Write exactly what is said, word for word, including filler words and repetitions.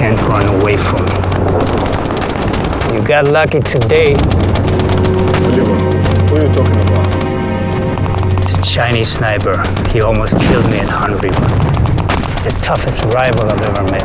can't run away from me. You got lucky today. Oliver, who are you talking about? It's a Chinese sniper. He almost killed me at Han River. He's the toughest rival I've ever met.